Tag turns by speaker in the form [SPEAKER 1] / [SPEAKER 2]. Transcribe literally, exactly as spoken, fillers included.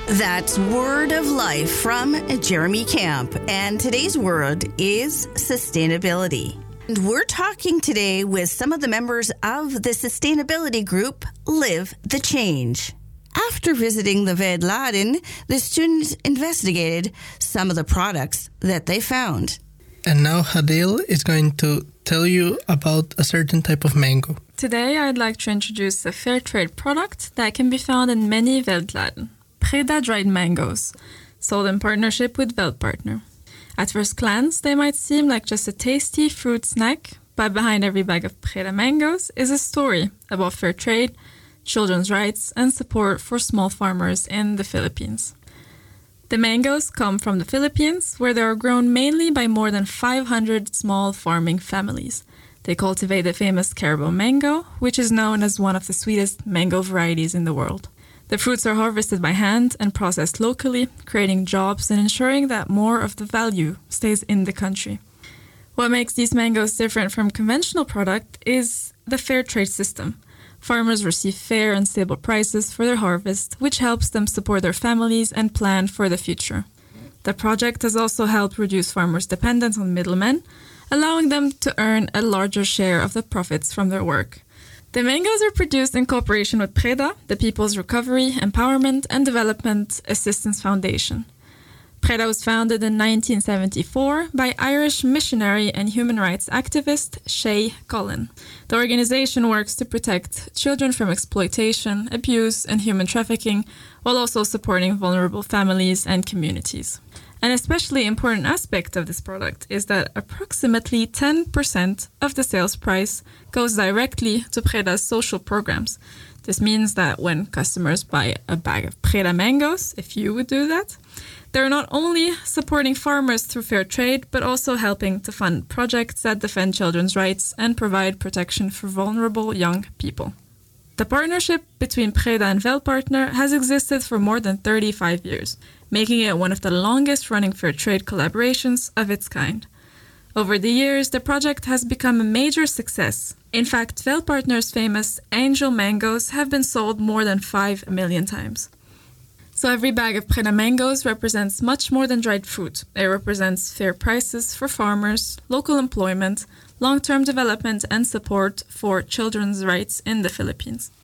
[SPEAKER 1] That's Word of Life from Jeremy Camp. And today's word is sustainability. And we're talking today with some of the members of the sustainability group, Live the Change. After visiting the Veldladen, the students investigated some of the products that they found.
[SPEAKER 2] And now Hadil is going to tell you about a certain type of mango.
[SPEAKER 3] Today I'd like to introduce a fair trade product that can be found in many Veldladen. Preda dried mangoes, sold in partnership with Veldpartner. At first glance, they might seem like just a tasty fruit snack, but behind every bag of Preda mangoes is a story about fair trade, children's rights, and support for small farmers in the Philippines. The mangoes come from the Philippines, where they are grown mainly by more than five hundred small farming families. They cultivate the famous Carabao mango, which is known as one of the sweetest mango varieties in the world. The fruits are harvested by hand and processed locally, creating jobs and ensuring that more of the value stays in the country. What makes these mangoes different from conventional product is the fair trade system. Farmers receive fair and stable prices for their harvest, which helps them support their families and plan for the future. The project has also helped reduce farmers' dependence on middlemen, allowing them to earn a larger share of the profits from their work. The mangoes are produced in cooperation with Preda, the People's Recovery, Empowerment and Development Assistance Foundation. Preda was founded in nineteen seventy-four by Irish missionary and human rights activist Shay Cullen. The organization works to protect children from exploitation, abuse, and human trafficking, while also supporting vulnerable families and communities. An especially important aspect of this product is that approximately ten percent of the sales price goes directly to Preda's social programs. This means that when customers buy a bag of Preda mangoes, if you would do that, they're not only supporting farmers through fair trade, but also helping to fund projects that defend children's rights and provide protection for vulnerable young people. The partnership between Preda and Veldpartner has existed for more than thirty-five years, making it one of the longest-running fair trade collaborations of its kind. Over the years, the project has become a major success. In fact, Veldpartner's famous Angel mangoes have been sold more than five million times. So every bag of Preda mangoes represents much more than dried fruit. It represents fair prices for farmers, local employment, long-term development, and support for children's rights in the Philippines.